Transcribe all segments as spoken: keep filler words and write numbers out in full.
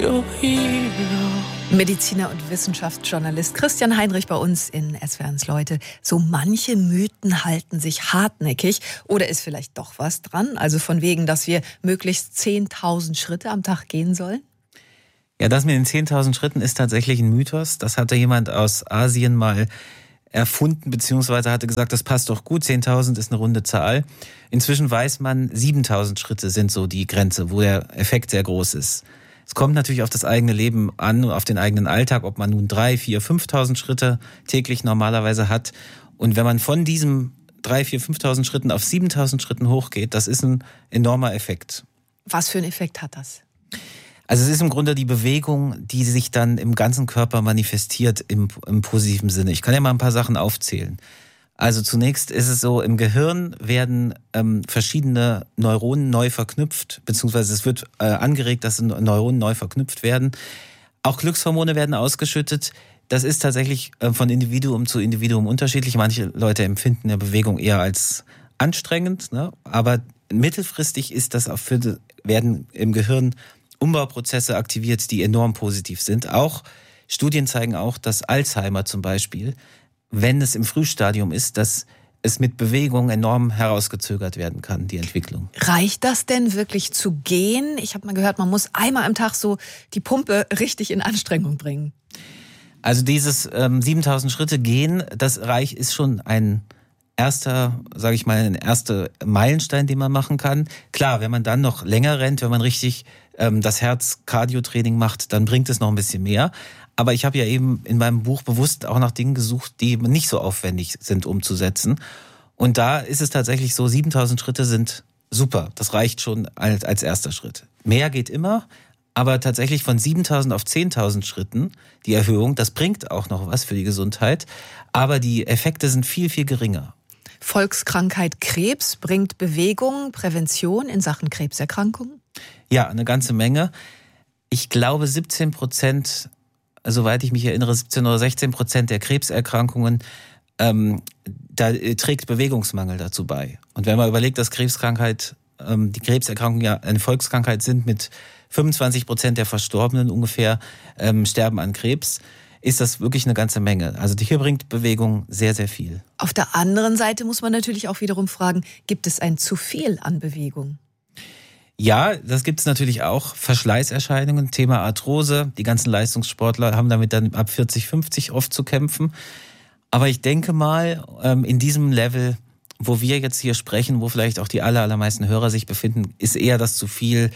your hero. Mediziner und Wissenschaftsjournalist Christian Heinrich bei uns in S W R eins Leute. So manche Mythen halten sich hartnäckig oder ist vielleicht doch was dran? Also von wegen, dass wir möglichst zehntausend Schritte am Tag gehen sollen? Ja, das mit den zehntausend Schritten ist tatsächlich ein Mythos. Das hatte jemand aus Asien mal erfunden, beziehungsweise hatte gesagt, das passt doch gut, zehntausend ist eine runde Zahl. Inzwischen weiß man, siebentausend Schritte sind so die Grenze, wo der Effekt sehr groß ist. Es kommt natürlich auf das eigene Leben an, auf den eigenen Alltag, ob man nun drei, vier, fünftausend Schritte täglich normalerweise hat. Und wenn man von diesem drei, vier, fünftausend Schritten auf siebentausend Schritten hochgeht, das ist ein enormer Effekt. Was für einen Effekt hat das? Also es ist im Grunde die Bewegung, die sich dann im ganzen Körper manifestiert im, im positiven Sinne. Ich kann ja mal ein paar Sachen aufzählen. Also zunächst ist es so, im Gehirn werden ähm, verschiedene Neuronen neu verknüpft, beziehungsweise es wird äh, angeregt, dass Neuronen neu verknüpft werden. Auch Glückshormone werden ausgeschüttet. Das ist tatsächlich äh, von Individuum zu Individuum unterschiedlich. Manche Leute empfinden eine Bewegung eher als anstrengend, ne? Aber mittelfristig ist das auch für, werden im Gehirn Umbauprozesse aktiviert, die enorm positiv sind. Auch Studien zeigen auch, dass Alzheimer zum Beispiel, wenn es im Frühstadium ist, dass es mit Bewegung enorm herausgezögert werden kann, die Entwicklung. Reicht das denn wirklich zu gehen? Ich habe mal gehört, man muss einmal am Tag so die Pumpe richtig in Anstrengung bringen. Also dieses ähm, siebentausend Schritte gehen, das reich ist schon ein erster, sage ich mal, ein erster Meilenstein, den man machen kann. Klar, wenn man dann noch länger rennt, wenn man richtig ähm, das Herz-Cardio-Training macht, dann bringt es noch ein bisschen mehr. Aber ich habe ja eben in meinem Buch bewusst auch nach Dingen gesucht, die nicht so aufwendig sind umzusetzen. Und da ist es tatsächlich so, siebentausend Schritte sind super. Das reicht schon als, als erster Schritt. Mehr geht immer, aber tatsächlich von siebentausend auf zehntausend Schritten, die Erhöhung, das bringt auch noch was für die Gesundheit. Aber die Effekte sind viel, viel geringer. Volkskrankheit Krebs bringt Bewegung, Prävention in Sachen Krebserkrankungen? Ja, eine ganze Menge. Ich glaube, siebzehn Prozent, soweit ich mich erinnere, siebzehn oder sechzehn Prozent der Krebserkrankungen, ähm, da trägt Bewegungsmangel dazu bei. Und wenn man überlegt, dass Krebskrankheit, ähm, die Krebserkrankungen ja eine Volkskrankheit sind, mit fünfundzwanzig Prozent der Verstorbenen ungefähr ähm, sterben an Krebs, ist das wirklich eine ganze Menge. Also hier bringt Bewegung sehr, sehr viel. Auf der anderen Seite muss man natürlich auch wiederum fragen, gibt es ein zu viel an Bewegung? Ja, das gibt es natürlich auch. Verschleißerscheinungen, Thema Arthrose. Die ganzen Leistungssportler haben damit dann ab vierzig, fünfzig oft zu kämpfen. Aber ich denke mal, in diesem Level, wo wir jetzt hier sprechen, wo vielleicht auch die aller, allermeisten Hörer sich befinden, ist eher das zu viel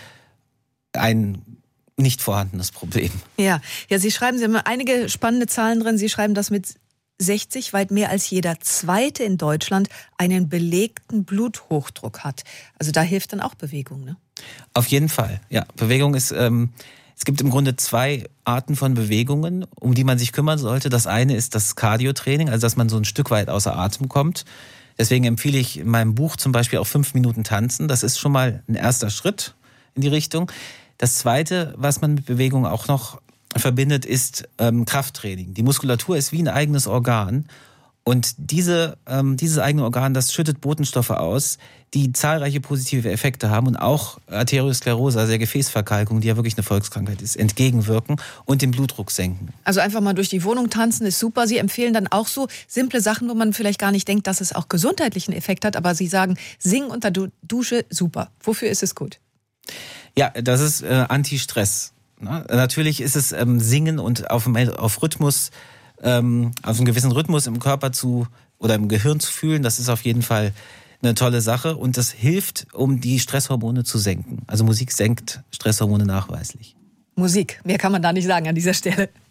ein nicht vorhandenes Problem. Ja, ja, Sie schreiben, Sie haben einige spannende Zahlen drin. Sie schreiben, dass mit sechzig weit mehr als jeder Zweite in Deutschland einen belegten Bluthochdruck hat. Also da hilft dann auch Bewegung, ne? Auf jeden Fall, ja. Bewegung ist, ähm, es gibt im Grunde zwei Arten von Bewegungen, um die man sich kümmern sollte. Das eine ist das Cardio-Training, also dass man so ein Stück weit außer Atem kommt. Deswegen empfehle ich in meinem Buch zum Beispiel auch fünf Minuten tanzen. Das ist schon mal ein erster Schritt in die Richtung. Das Zweite, was man mit Bewegung auch noch verbindet, ist ähm, Krafttraining. Die Muskulatur ist wie ein eigenes Organ und diese, ähm, dieses eigene Organ, das schüttet Botenstoffe aus, die zahlreiche positive Effekte haben und auch Arteriosklerose, also der Gefäßverkalkung, die ja wirklich eine Volkskrankheit ist, entgegenwirken und den Blutdruck senken. Also einfach mal durch die Wohnung tanzen ist super. Sie empfehlen dann auch so simple Sachen, wo man vielleicht gar nicht denkt, dass es auch gesundheitlichen Effekt hat, aber Sie sagen, singen unter du- Dusche, super. Wofür ist es gut? Ja, das ist äh, Anti-Stress. Na, natürlich ist es ähm, Singen und auf, auf Rhythmus, ähm, auf einen gewissen Rhythmus im Körper zu oder im Gehirn zu fühlen. Das ist auf jeden Fall eine tolle Sache und das hilft, um die Stresshormone zu senken. Also Musik senkt Stresshormone nachweislich. Musik, mehr kann man da nicht sagen an dieser Stelle.